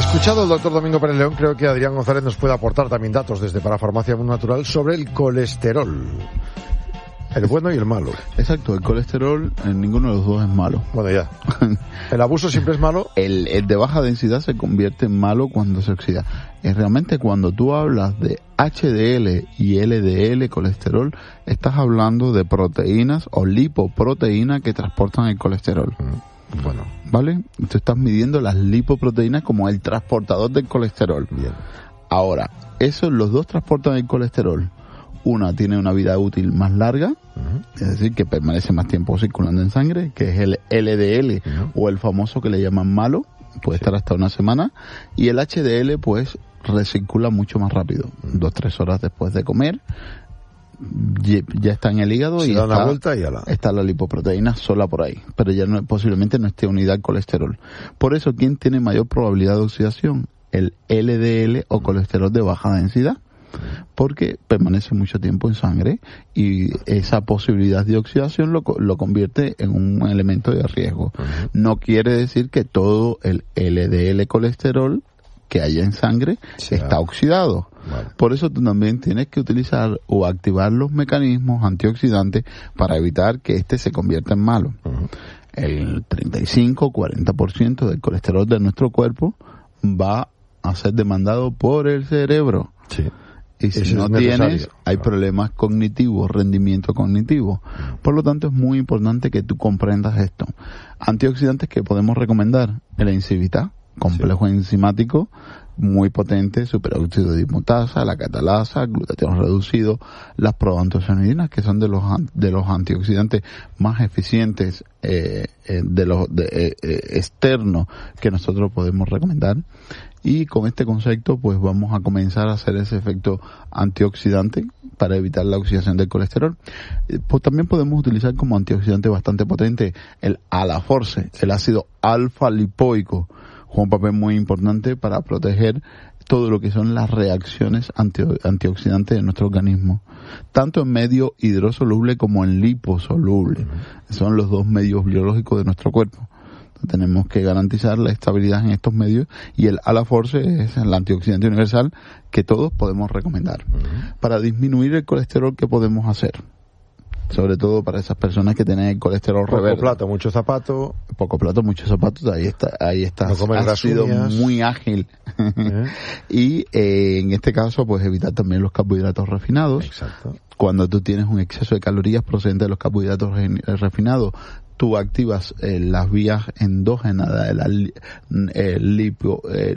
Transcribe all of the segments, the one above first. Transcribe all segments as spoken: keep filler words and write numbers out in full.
Escuchado el doctor Domingo Pérez León, creo que Adrián González nos puede aportar también datos desde Parafarmacia Mundo Natural sobre el colesterol. El bueno y el malo. Exacto, el colesterol, en ninguno de los dos es malo. Bueno, ya. ¿El abuso siempre es malo? El, el de baja densidad se convierte en malo cuando se oxida. Es realmente cuando tú hablas de H D L y L D L, colesterol, estás hablando de proteínas o lipoproteínas que transportan el colesterol. Mm, bueno. ¿Vale? Tú estás midiendo las lipoproteínas como el transportador del colesterol. Bien. Ahora, esos, los dos transportan el colesterol. Una tiene una vida útil más larga, uh-huh. es decir, que permanece más tiempo circulando en sangre, que es el L D L, uh-huh. o el famoso que le llaman malo, puede sí. estar hasta una semana, y el H D L pues recircula mucho más rápido, uh-huh. dos, tres horas después de comer, ya está en el hígado Se y da está, una vuelta y ala. está la lipoproteína sola por ahí, pero ya no, posiblemente no esté unida al colesterol. Por eso, ¿quién tiene mayor probabilidad de oxidación? El L D L o colesterol de baja densidad, porque permanece mucho tiempo en sangre y esa posibilidad de oxidación lo, lo convierte en un elemento de riesgo. Uh-huh. No quiere decir que todo el L D L colesterol que haya en sangre sí, está claro. oxidado. Vale. Por eso tú también tienes que utilizar o activar los mecanismos antioxidantes para evitar que este se convierta en malo. Uh-huh. El treinta y cinco a cuarenta por ciento del colesterol de nuestro cuerpo va a ser demandado por el cerebro. Sí. Y si no tienes, hay problemas cognitivos, rendimiento cognitivo. Por lo tanto, es muy importante que tú comprendas esto. Antioxidantes que podemos recomendar: el Encivita, complejo sí. enzimático, muy potente, superóxido de dismutasa, la catalasa, glutatión reducido, las proantocyanidinas, que son de los de los antioxidantes más eficientes eh, eh, de los de, eh, eh, externos que nosotros podemos recomendar. Y con este concepto pues vamos a comenzar a hacer ese efecto antioxidante para evitar la oxidación del colesterol. Pues también podemos utilizar como antioxidante bastante potente el Alaforce, el ácido alfa lipoico, juega un papel muy importante para proteger todo lo que son las reacciones anti, antioxidantes de nuestro organismo, tanto en medio hidrosoluble como en liposoluble. Uh-huh. Son los dos medios biológicos de nuestro cuerpo. Tenemos que garantizar la estabilidad en estos medios y el Alaforce es el antioxidante universal que todos podemos recomendar. Uh-huh. Para disminuir el colesterol, ¿qué podemos hacer? Sobre todo para esas personas que tienen el colesterol reverde. Poco plato, mucho zapato. Poco plato, muchos zapatos, ahí está, ahí está. No ha sido muy ágil. ¿Eh? Y eh, en este caso, pues evitar también los carbohidratos refinados. Exacto. Cuando tú tienes un exceso de calorías procedentes de los carbohidratos refinados, tú activas eh, las vías endógenas de la, eh, lipo, eh,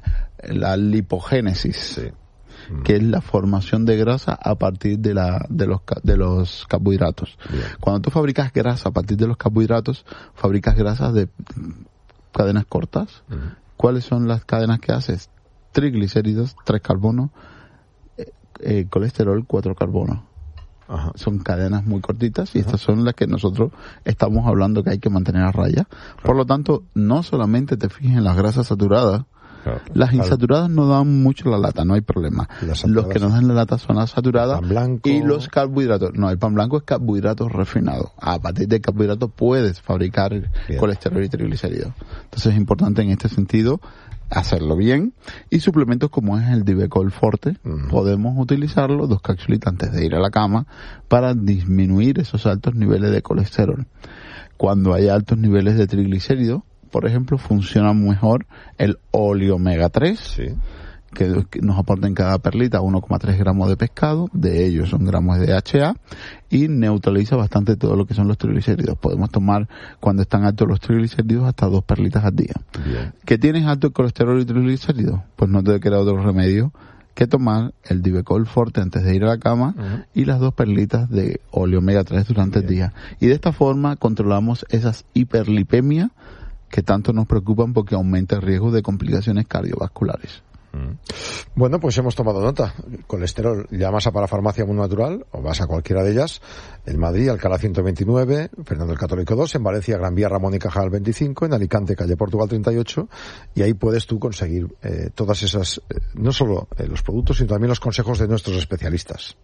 la lipogénesis, sí. mm. que es la formación de grasa a partir de la de los de los carbohidratos. Bien. Cuando tú fabricas grasa a partir de los carbohidratos, fabricas grasas de cadenas cortas. Mm. ¿Cuáles son las cadenas que haces? Triglicéridos, tres carbonos, eh, eh, colesterol, cuatro carbonos. Ajá. Son cadenas muy cortitas y Ajá. estas son las que nosotros estamos hablando que hay que mantener a raya. Claro. Por lo tanto, no solamente te fijes en las grasas saturadas, claro. las insaturadas no dan mucho la lata, no hay problema. Los que nos dan la lata son las saturadas y los carbohidratos. No, el pan blanco es carbohidratos refinados. A partir de carbohidratos puedes fabricar bien. colesterol y triglicéridos. Entonces es importante en este sentido hacerlo bien, y suplementos como es el Divecol Forte, uh-huh. podemos utilizarlo, dos cápsulitas antes de ir a la cama, para disminuir esos altos niveles de colesterol. Cuando hay altos niveles de triglicéridos, por ejemplo, funciona mejor el óleo omega tres, sí. que, que nos aporta en cada perlita uno coma tres gramos de pescado, de ellos son gramos de D H A, y neutraliza bastante todo lo que son los triglicéridos. Podemos tomar, cuando están altos los triglicéridos, hasta dos perlitas al día. Bien. ¿Que tienes alto el colesterol y triglicéridos? Pues no te queda otro remedio que tomar el Divecol Forte antes de ir a la cama uh-huh. y las dos perlitas de óleo omega tres durante Bien. el día. Y de esta forma controlamos esas hiperlipemias que tanto nos preocupan porque aumenta el riesgo de complicaciones cardiovasculares. Bueno, pues hemos tomado nota. Colesterol, llamas a Parafarmacia Mundo Natural o vas a cualquiera de ellas. En Madrid, Alcalá ciento veintinueve, Fernando el Católico dos, en Valencia, Gran Vía Ramón y Cajal veinticinco, en Alicante, calle Portugal treinta y ocho, y ahí puedes tú conseguir eh, todas esas, eh, no solo eh, los productos, sino también los consejos de nuestros especialistas.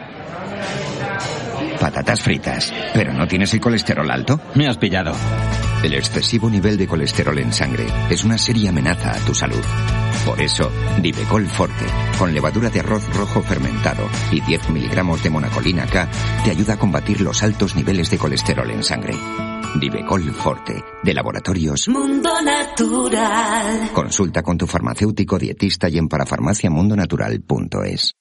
Patatas fritas. ¿Pero no tienes el colesterol alto? Me has pillado. El excesivo nivel de colesterol en sangre es una seria amenaza a tu salud. Por eso, Divecol Forte, con levadura de arroz rojo fermentado y diez miligramos de monacolina K, te ayuda a combatir los altos niveles de colesterol en sangre. Divecol Forte, de Laboratorios Mundo Natural. Consulta con tu farmacéutico dietista y en parafarmaciamundonatural punto es.